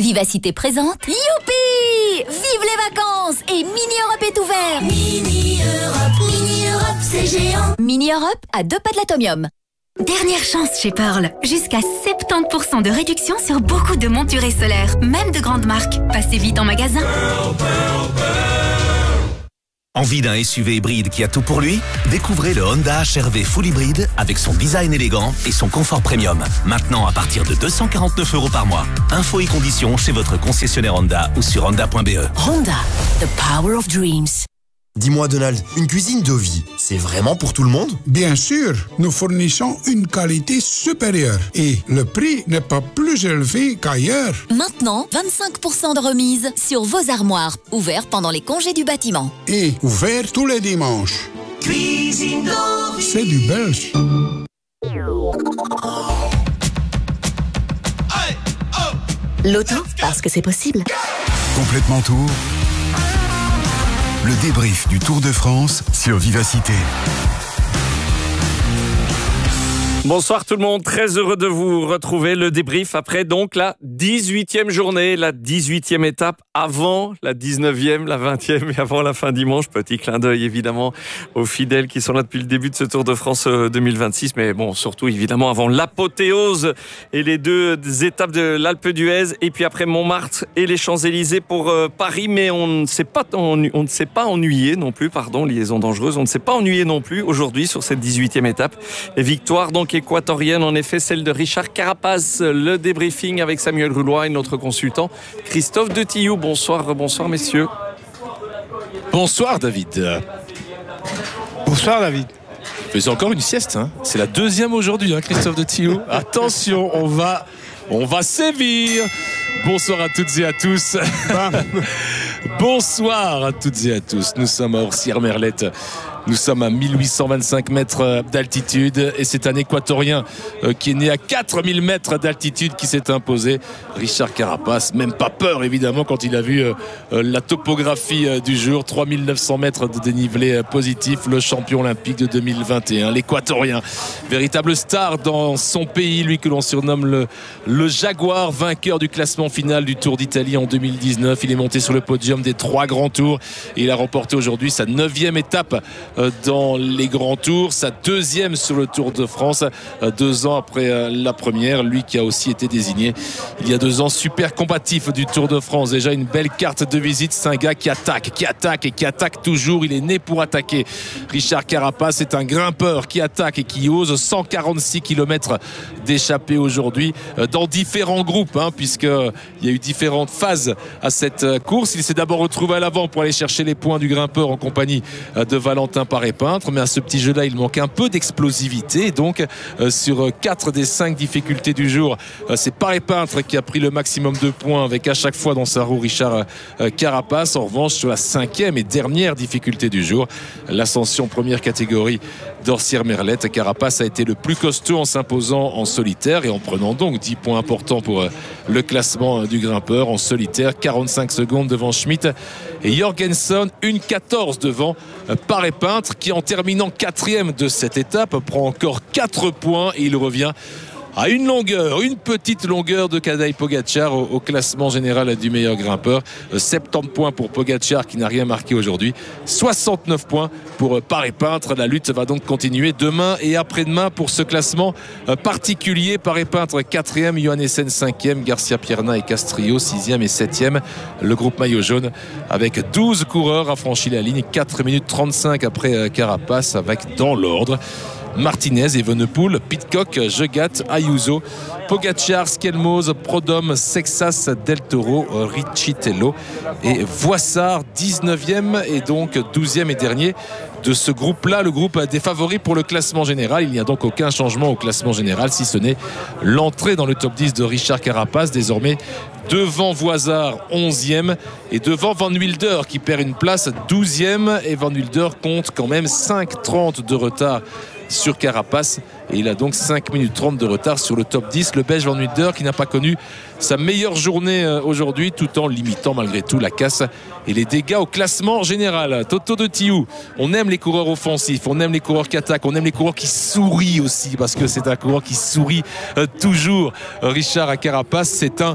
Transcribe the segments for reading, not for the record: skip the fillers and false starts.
Vivacité présente. Youpi! Vive les vacances! Et Mini Europe est ouvert! Mini Europe, c'est géant! Mini Europe à 2 pas de l'atomium. Dernière chance chez Pearl. Jusqu'à 70% de réduction sur beaucoup de montures solaires, même de grandes marques. Passez vite en magasin. Envie d'un SUV hybride qui a tout pour lui? Découvrez le Honda HR-V Full Hybride avec son design élégant et son confort premium. Maintenant à partir de 249 € par mois. Infos et conditions chez votre concessionnaire Honda ou sur honda.be. Honda, the power of dreams. Dis-moi Donald, une cuisine de vie, c'est vraiment pour tout le monde? Bien sûr, nous fournissons une qualité supérieure et le prix n'est pas plus élevé qu'ailleurs. Maintenant, 25% de remise sur vos armoires, ouverts pendant les congés du bâtiment. Et ouvert tous les dimanches. Cuisine de vie. C'est du belge. L'auto, parce que c'est possible. Complètement Tour. Le débrief du Tour de France sur Vivacité. Bonsoir tout le monde, très heureux de vous retrouver. Le débrief après donc la 18e journée, la 18e étape avant la 19e, la 20e et avant la fin dimanche. Petit clin d'œil évidemment aux fidèles qui sont là depuis le début de ce Tour de France 2026. Mais bon, surtout évidemment avant l'apothéose et les 2 étapes de l'Alpe d'Huez et puis après Montmartre et les Champs-Élysées pour Paris. Mais on ne s'est pas ennuyé non plus, liaison dangereuse. On ne s'est pas ennuyé non plus aujourd'hui sur cette 18e étape. Et victoire donc équatorienne, en effet, celle de Richard Carapaz. Le débriefing avec Samuel Roulois et notre consultant Christophe de Tillou. Bonsoir messieurs. Bonsoir David. Bonsoir David. Faisons encore une sieste, hein. C'est la 2e aujourd'hui, hein, Christophe de Tillou. Attention, on va sévir. Bonsoir à toutes et à tous. Bonsoir à toutes et à tous. Nous sommes à Orsières-Merlette. Nous sommes à 1825 mètres d'altitude et c'est un Équatorien qui est né à 4000 mètres d'altitude qui s'est imposé. Richard Carapaz, même pas peur évidemment quand il a vu la topographie du jour. 3900 mètres de dénivelé positif, le champion olympique de 2021. L'Équatorien, véritable star dans son pays, lui que l'on surnomme le Jaguar, vainqueur du classement final du Tour d'Italie en 2019. Il est monté sur le podium des 3 grands tours et il a remporté aujourd'hui sa 9e étape dans les grands tours, sa 2e sur le Tour de France, 2 ans après la première. Lui qui a aussi été désigné il y a 2 ans super combatif du Tour de France. Déjà une belle carte de visite. C'est un gars qui attaque toujours. Il est né pour attaquer. Richard Carapaz, c'est un grimpeur qui attaque et qui ose. 146 km d'échappée aujourd'hui dans différents groupes, puisqu'il y a eu différentes phases à cette course. Il s'est d'abord retrouvé à l'avant pour aller chercher les points du grimpeur en compagnie de Valentin Paré-Peintre, mais à ce petit jeu-là il manque un peu d'explosivité. Donc sur 4 des 5 difficultés du jour, c'est Paré-Peintre qui a pris le maximum de points avec à chaque fois dans sa roue Richard Carapaz. En revanche, sur la 5e et dernière difficulté du jour, l'ascension première catégorie d'Orsières-Merlette, Carapaz a été le plus costaud en s'imposant en solitaire et en prenant donc 10 points importants pour le classement du grimpeur en solitaire. 45 secondes devant Schmitt et Jorgensen, 1,14 devant Paré-Peintre qui en terminant 4e de cette étape prend encore 4 points et il revient à une petite longueur de Tadej Pogačar au classement général du meilleur grimpeur. 70 points pour Pogačar qui n'a rien marqué aujourd'hui, 69 points pour Paré-Peintre. La lutte va donc continuer demain et après-demain pour ce classement particulier. Paré-Peintre 4e, Johannessen 5e, Garcia Pierna et Castrillo 6e et 7e. Le groupe maillot jaune avec 12 coureurs a franchi la ligne, 4 minutes 35 après Carapaz, avec dans l'ordre Martinez, Evenepoel, Pidcock, Jegat, Ayuso, Pogačar, Skelmoz, Prodhomme, Sexas, Del Toro, Riccitello et Voissard, 19e et donc 12e et dernier de ce groupe-là, le groupe des favoris pour le classement général. Il n'y a donc aucun changement au classement général, si ce n'est l'entrée dans le top 10 de Richard Carapaz, désormais devant Voissard 11e et devant Van Wilder qui perd une place 12e, et Van Wilder compte quand même 5,30 de retard sur Carapaz et il a donc 5 minutes 30 de retard sur le top 10. Le Belge Van Wilder qui n'a pas connu sa meilleure journée aujourd'hui, tout en limitant malgré tout la casse et les dégâts au classement général. Toto de Tillou, on aime les coureurs offensifs, on aime les coureurs qui attaquent, on aime les coureurs qui sourient aussi, parce que c'est un coureur qui sourit toujours. Richard Carapaz, c'est un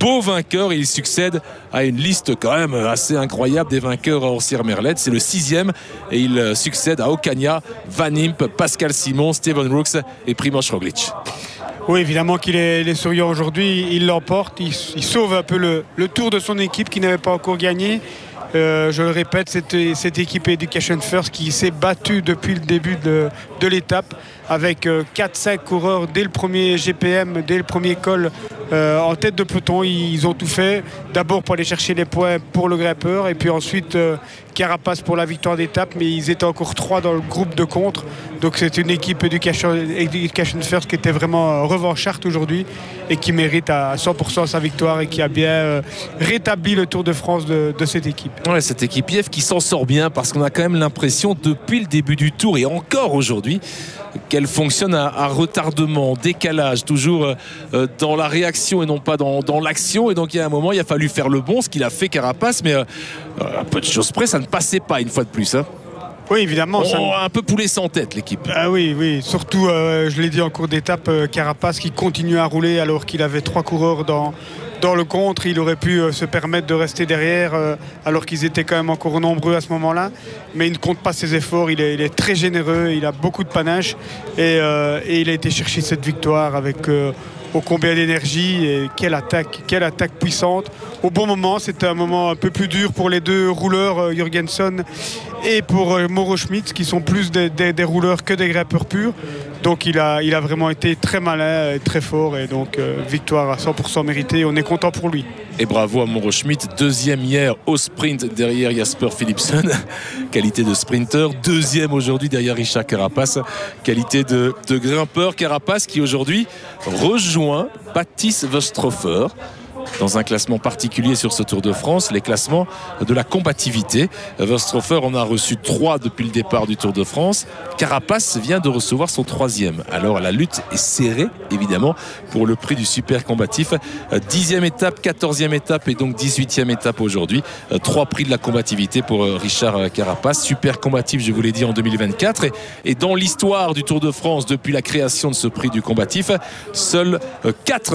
beau vainqueur et il succède à une liste quand même assez incroyable des vainqueurs à Orsières-Merlette. C'est le 6e et il succède à Ocaña, Van Impe, Pascal Simon, Steven Brooks et Primož Roglič. Oui, évidemment qu'il est souriant aujourd'hui. Il l'emporte, il sauve un peu le tour de son équipe qui n'avait pas encore gagné. Je le répète, cette équipe Education First qui s'est battue depuis le début de l'étape avec 4-5 coureurs dès le premier GPM, dès le premier col en tête de peloton. Ils ont tout fait, d'abord pour aller chercher les points pour le grimpeur et puis ensuite Carapace pour la victoire d'étape, mais ils étaient encore 3 dans le groupe de contre. Donc c'est une équipe Education First qui était vraiment revancharde aujourd'hui et qui mérite à 100% sa victoire et qui a bien rétabli le Tour de France de cette équipe. Ouais, cette équipe IF qui s'en sort bien parce qu'on a quand même l'impression depuis le début du Tour et encore aujourd'hui qu'elle fonctionne à retardement, décalage, toujours dans la réaction et non pas dans l'action. Et donc il y a un moment il a fallu faire le bon, ce qu'il a fait Carapace, mais à peu de choses près ça ne passait pas une fois de plus hein. Oui, évidemment. Un peu poulet sans tête, l'équipe. Ah oui. Surtout, je l'ai dit en cours d'étape, Carapace qui continue à rouler alors qu'il avait 3 coureurs dans le contre. Il aurait pu se permettre de rester derrière alors qu'ils étaient quand même encore nombreux à ce moment-là. Mais il ne compte pas ses efforts. Il est très généreux. Il a beaucoup de panache. Et il a été chercher cette victoire avec ô combien d'énergie. Et quelle attaque puissante. Au bon moment, c'était un moment un peu plus dur pour les deux rouleurs, Jürgensen et pour Mauro Schmitz, qui sont plus des rouleurs que des grimpeurs purs. Donc il a vraiment été très malin et très fort. Et donc victoire à 100% méritée. On est content pour lui. Et bravo à Mauro Schmitz, 2e hier au sprint derrière Jasper Philipsen, qualité de sprinter, 2e aujourd'hui derrière Richard Carapace, qualité de grimpeur. Carapace qui aujourd'hui rejoint Baptiste Wöstrofer dans un classement particulier sur ce Tour de France, les classements de la combativité. Wöstrofer en a reçu 3 depuis le départ du Tour de France. Carapace vient de recevoir son 3e. Alors la lutte est serrée, évidemment, pour le prix du super combatif. 10e étape, 14e étape et donc 18e étape aujourd'hui. 3 prix de la combativité pour Richard Carapace. Super combatif, je vous l'ai dit, en 2024. Et dans l'histoire du Tour de France, depuis la création de ce prix du combatif, seuls 4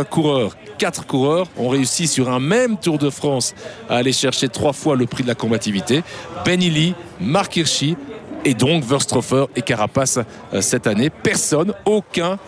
coureurs ont réussi sur un même Tour de France à aller chercher 3 fois le prix de la combativité. Ben Illy, Marc Hirschi et donc Wöstrofer et Carapace cette année. Personne, aucun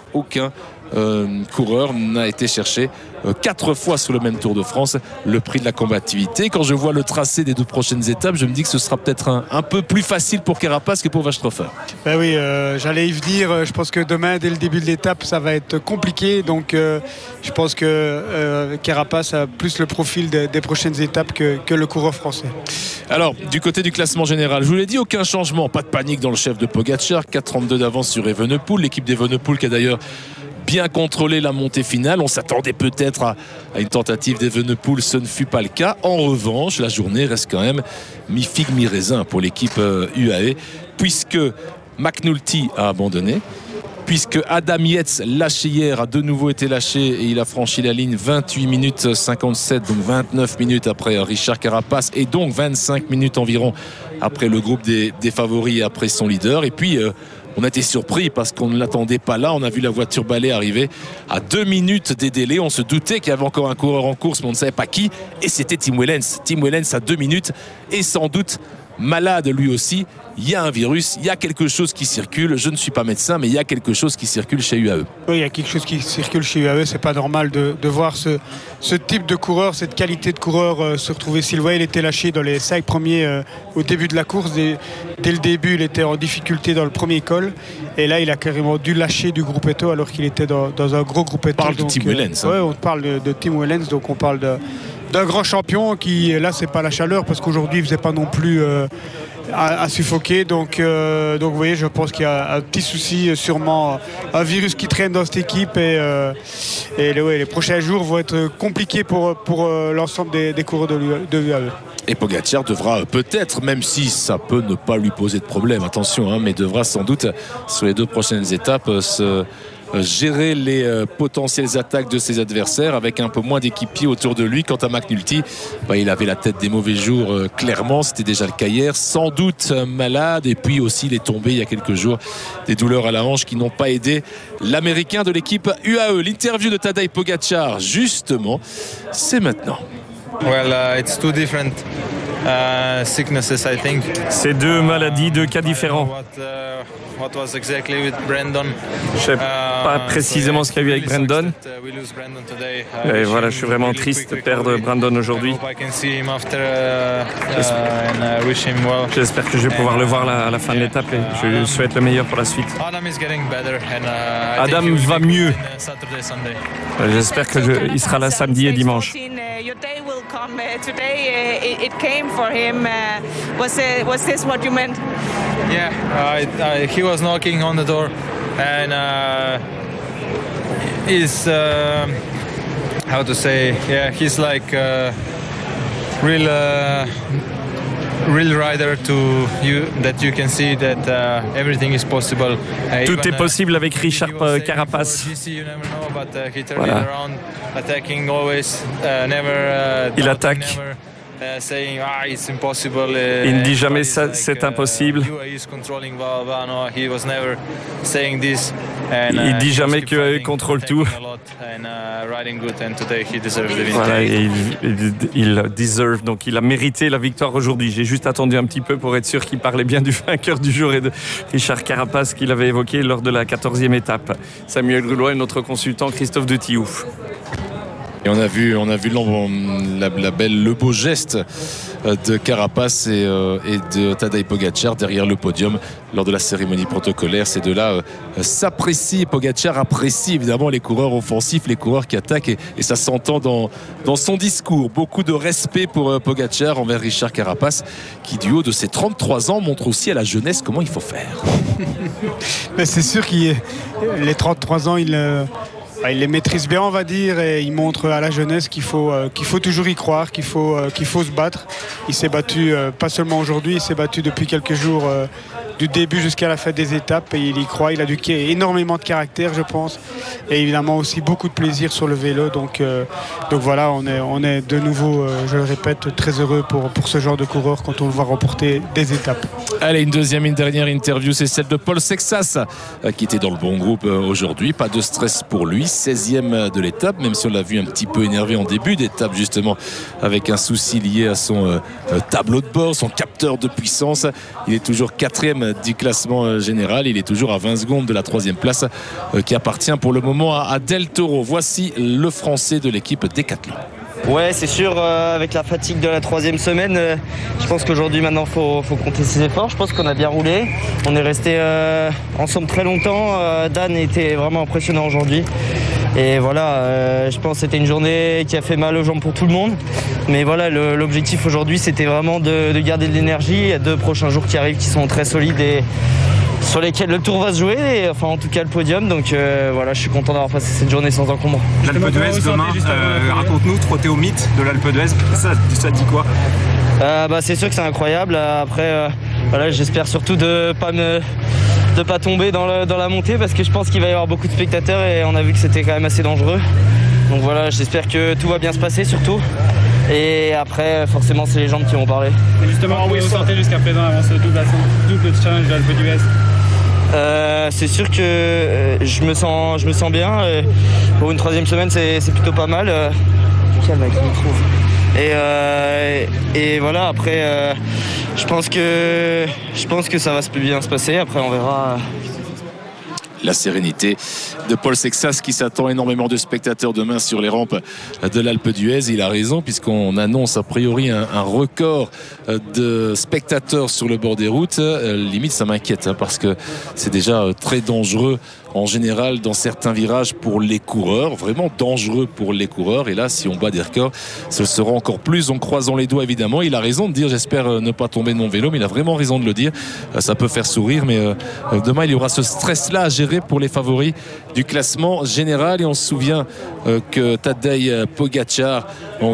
coureur n'a été cherché 4 fois sur le même Tour de France le prix de la combativité. Quand je vois le tracé des 2 prochaines étapes, je me dis que ce sera peut-être un peu plus facile pour Carapace que pour Wöstrofer. Ben oui, j'allais y venir. Je pense que demain, dès le début de l'étape, ça va être compliqué. Donc je pense que Carapace a plus le profil des prochaines étapes que le coureur français. Alors, du côté du classement général, je vous l'ai dit, aucun changement, pas de panique dans le chef de Pogačar, 4,32 d'avance sur Evenepoel, l'équipe d'Evenepoel qui a d'ailleurs bien contrôlé la montée finale. On s'attendait peut-être à une tentative d'Evenepoel, ce ne fut pas le cas. En revanche, la journée reste quand même mi-figue, mi-raisin pour l'équipe UAE, puisque McNulty a abandonné, puisque Adam Yates, lâché hier, a de nouveau été lâché et il a franchi la ligne 28 minutes 57, donc 29 minutes après Richard Carapace et donc 25 minutes environ après le groupe des favoris et après son leader. Et puis on a été surpris parce qu'on ne l'attendait pas là. On a vu la voiture balai arriver à 2 minutes des délais. On se doutait qu'il y avait encore un coureur en course, mais on ne savait pas qui. Et c'était Tim Wellens. Tim Wellens à 2 minutes et sans doute malade lui aussi. Il y a un virus, il y a quelque chose qui circule. Je ne suis pas médecin, mais il y a quelque chose qui circule chez UAE. Oui, il y a quelque chose qui circule chez UAE. C'est pas normal de voir ce type de coureur, cette qualité de coureur se retrouver. Sylvain, il était lâché dans les 5 premiers au début de la course. Dès le début, il était en difficulté dans le premier col. Et là, il a carrément dû lâcher du Gruppetto alors qu'il était dans un gros Gruppetto. On parle de Tim Wellens. Oui, on parle de Tim Wellens. Donc on parle d'un grand champion qui, là, c'est pas la chaleur parce qu'aujourd'hui, il faisait pas non plus à suffoquer. Donc vous voyez, je pense qu'il y a un petit souci, sûrement un virus qui traîne dans cette équipe et les prochains jours vont être compliqués pour l'ensemble des coureurs de l'UAE. Et Pogačar devra peut-être, même si ça peut ne pas lui poser de problème, attention, mais devra sans doute sur les 2 prochaines étapes se gérer les potentielles attaques de ses adversaires avec un peu moins d'équipiers autour de lui. Quant à McNulty, il avait la tête des mauvais jours, clairement, c'était déjà le cas hier, sans doute malade, et puis aussi il est tombé il y a quelques jours, des douleurs à la hanche qui n'ont pas aidé l'Américain de l'équipe UAE. L'interview de Tadej Pogačar, justement, c'est maintenant. It's two different sicknesses, I think. C'est deux maladies, deux cas différents. What was exactly with Brandon. Je ne sais pas précisément ce qu'il y a eu avec Brandon. Et voilà, je suis vraiment triste de perdre Brandon aujourd'hui. J'espère que je vais pouvoir le voir à la fin de l'étape et je lui souhaite le meilleur pour la suite. Adam va mieux. J'espère qu'il sera là samedi et dimanche. He was knocking on the door, and he's how to say? Yeah, he's like real rider to you that you can see that everything is possible. Tout est possible avec Richard Carapace. Voilà. Il attaque. Il ne dit jamais ça, c'est impossible. Il dit jamais qu'il contrôle tout. Voilà, et il deserve, donc il a mérité la victoire aujourd'hui. J'ai juste attendu un petit peu pour être sûr qu'il parlait bien du vainqueur du jour et de Richard Carapace qu'il avait évoqué lors de la 14e étape. Samuel Grulois et notre consultant Christophe de Thiouf. Et on a vu le beau geste de Carapace et de Tadej Pogačar derrière le podium lors de la cérémonie protocolaire. Ces deux-là s'apprécient. Pogačar apprécie évidemment les coureurs offensifs, les coureurs qui attaquent, et ça s'entend dans son discours. Beaucoup de respect pour Pogačar envers Richard Carapace, qui du haut de ses 33 ans montre aussi à la jeunesse comment il faut faire. Mais c'est sûr qu'il les 33 ans, il les maîtrise bien, on va dire, et il montre à la jeunesse qu'il faut toujours y croire, qu'il faut se battre. Il s'est battu pas seulement aujourd'hui, il s'est battu depuis quelques jours, du début jusqu'à la fin des étapes, et il y croit. Il a énormément de caractère, je pense, et évidemment aussi beaucoup de plaisir sur le vélo. Donc voilà, on est de nouveau, je le répète, très heureux pour ce genre de coureur quand on le voit remporter des étapes. Allez, une dernière interview, c'est celle de Paul Sexas, qui était dans le bon groupe aujourd'hui. Pas de stress pour lui, 16e de l'étape, même si on l'a vu un petit peu énervé en début d'étape, justement avec un souci lié à son tableau de bord, son capteur de puissance. Il est toujours 4e du classement général, il est toujours à 20 secondes de la 3e place qui appartient pour le moment à Del Toro. Voici le Français de l'équipe Decathlon. Ouais, c'est sûr, avec la fatigue de la 3e semaine, je pense qu'aujourd'hui maintenant faut compter ses efforts. Je pense qu'on a bien roulé, on est resté ensemble très longtemps. Dan était vraiment impressionnant aujourd'hui. Et voilà, je pense que c'était une journée qui a fait mal aux jambes pour tout le monde. Mais voilà, l'objectif aujourd'hui, c'était vraiment de garder de l'énergie. Il y a 2 prochains jours qui arrivent qui sont très solides et sur lesquels le tour va se jouer, et, enfin en tout cas le podium. Donc voilà, je suis content d'avoir passé cette journée sans encombre. L'Alpe d'Huez demain, raconte-nous, trotter au mythe de l'Alpe d'Huez, ça dit quoi? C'est sûr que c'est incroyable. Après, voilà, j'espère surtout de pas tomber dans la montée, parce que je pense qu'il va y avoir beaucoup de spectateurs et on a vu que c'était quand même assez dangereux. Donc voilà, j'espère que tout va bien se passer surtout. Et après, forcément, c'est les jambes qui vont parler. Et justement, comment vous sentez jusqu'à présent avant ce double challenge de l'Alpe d'Huez? C'est sûr que je me sens bien. Pour une 3e semaine, c'est plutôt pas mal. Calme avec le micro. Et voilà, après, je pense que ça va bien se passer. Après, on verra. La sérénité de Paul Sexas, qui s'attend énormément de spectateurs demain sur les rampes de l'Alpe d'Huez. Il a raison, puisqu'on annonce a priori un record de spectateurs sur le bord des routes. Limite, ça m'inquiète, parce que c'est déjà très dangereux en général dans certains virages pour les coureurs, vraiment dangereux pour les coureurs. Et là, si on bat des records, ce sera encore plus, en croisant les doigts évidemment. Il a raison de dire j'espère ne pas tomber de mon vélo, mais il a vraiment raison de le dire. Ça peut faire sourire, mais demain il y aura ce stress-là à gérer pour les favoris du classement général. Et on se souvient que Tadej Pogačar en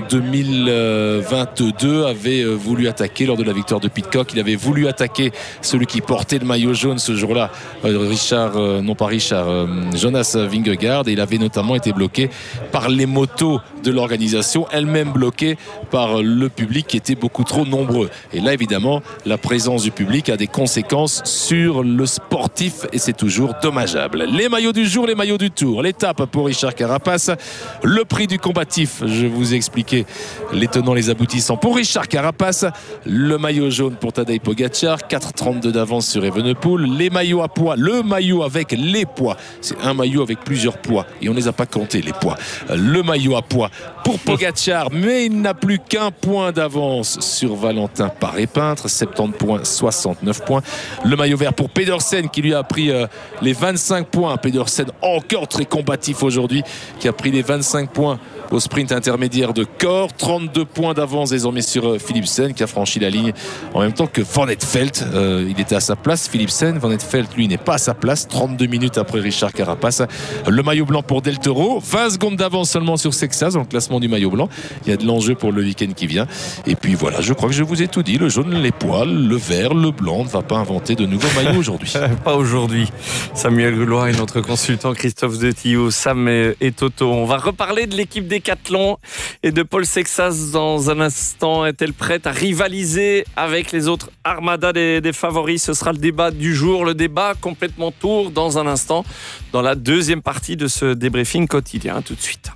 2022 avait voulu attaquer lors de la victoire de Pidcock. Il avait voulu attaquer celui qui portait le maillot jaune ce jour-là, Richard Jonas Vingegaard, et il avait notamment été bloqué par les motos de l'organisation, elles-mêmes bloquées par le public qui était beaucoup trop nombreux. Et là, évidemment, la présence du public a des conséquences sur le sportif et c'est toujours dommageable. Les maillots du jour, les maillots du tour. L'étape pour Richard Carapace. Le prix du combatif, je vous ai expliqué les tenants, les aboutissants pour Richard Carapace. Le maillot jaune pour Tadej Pogacar, 4,32 d'avance sur Evenepoel. Les maillots à poids, le maillot avec les poids. C'est un maillot avec plusieurs poids et on ne les a pas comptés, les poids. Le maillot à poids pour Pogacar, mais il n'a plus qu'un point d'avance sur Valentin Paré-Peintre, 70 points, 69 points. Le maillot vert pour Pedersen qui lui a pris les 25 points. Pedersen encore très combatif aujourd'hui, qui a pris les 25 points au sprint intermédiaire de Corps. 32 points d'avance désormais sur Philipsen qui a franchi la ligne en même temps que Van Eetvelt. Il était à sa place, Philipsen. Van Eetvelt, lui, n'est pas à sa place. 32 minutes après Richard Carapace. Le maillot blanc pour Del Toro, 20 secondes d'avance seulement sur Sexas dans le classement du maillot blanc. Il y a de l'enjeu pour le week-end qui vient. Et puis voilà, je crois que je vous ai tout dit. Le jaune, les poils, le vert, le blanc. On ne va pas inventer de nouveaux maillots aujourd'hui. Pas aujourd'hui. Samuel Goulois et notre consultant Christophe Detillot, Sam et Toto. On va reparler de l'équipe Décathlon et de Paul Sexas dans un instant. Est-elle prête à rivaliser avec les autres armadas des favoris? Ce sera le débat du jour, le débat complètement tour dans un instant, dans la deuxième partie de ce débriefing quotidien. Tout de suite.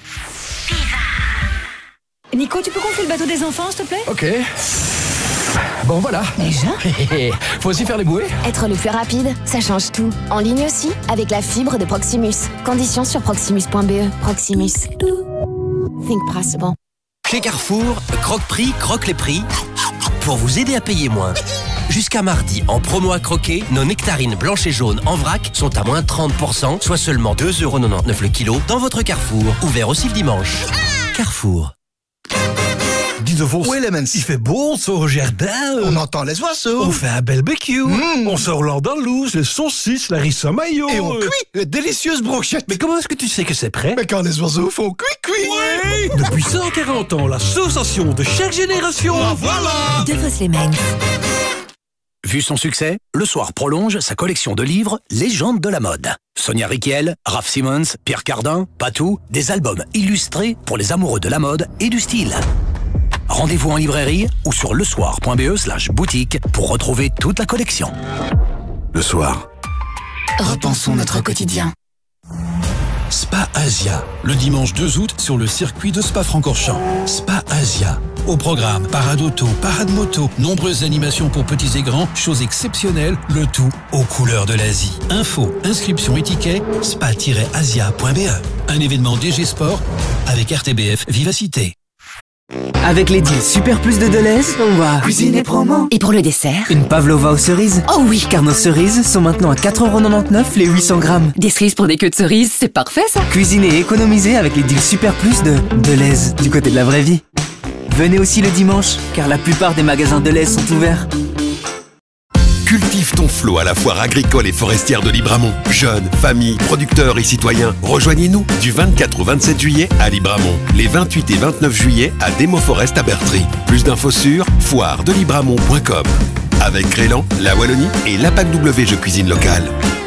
Nico, tu peux gonfler le bateau des enfants, s'il te plaît? Ok. Bon, voilà. Déjà? Faut aussi faire les bouées. Être le plus rapide, ça change tout. En ligne aussi, avec la fibre de Proximus. Conditions sur proximus.be. Proximus. Think possible. Chez Carrefour, Croque-Prix croque les prix pour vous aider à payer moins. Jusqu'à mardi, en promo à croquer, nos nectarines blanches et jaunes en vrac sont à moins 30%, soit seulement 2,99€ le kilo dans votre Carrefour. Ouvert aussi le dimanche. Carrefour. Dis de Vos. Oui, Lemens. Il fait beau, on sort au jardin. On entend les oiseaux. On fait un barbecue. On sort l'andalouse, les saucisses, la rissa mayo. Et on cuit les délicieuses brochettes. Mais comment est-ce que tu sais que c'est prêt? Mais quand les oiseaux font cuit. Oui. Depuis 140 ans, la sensation de chaque génération. Ah, voilà. De Vos Lemens. Vu son succès, Le Soir prolonge sa collection de livres Légendes de la mode. Sonia Rykiel, Raph Simons, Pierre Cardin, Patou, des albums illustrés pour les amoureux de la mode et du style. Rendez-vous en librairie ou sur lesoir.be/boutique pour retrouver toute la collection. Le Soir. Repensons notre quotidien. Spa Asia, le dimanche 2 août sur le circuit de Spa-Francorchamps. Spa Asia. Au programme, parade auto, parade moto, nombreuses animations pour petits et grands, choses exceptionnelles, le tout aux couleurs de l'Asie. Info, inscription et ticket, spa-asia.be. Un événement DG Sport avec RTBF Vivacité. Avec les deals Super Plus de Deleuze, on va cuisiner promo. Et pour le dessert, une pavlova aux cerises. Oh oui, car nos cerises sont maintenant à 4,99€ les 800 grammes. Des cerises pour des queues de cerises, c'est parfait ça. Cuisiner et économiser avec les deals Super Plus de Deleuze, du côté de la vraie vie. Venez aussi le dimanche, car la plupart des magasins Deleuze sont ouverts. Cultive ton flot à la foire agricole et forestière de Libramont. Jeunes, familles, producteurs et citoyens, rejoignez-nous du 24 au 27 juillet à Libramont. Les 28 et 29 juillet à Demo Forest à Bertry. Plus d'infos sur foiredelibramont.com. Avec Crélan, la Wallonie et l'APAC W Jeux Cuisine Locale.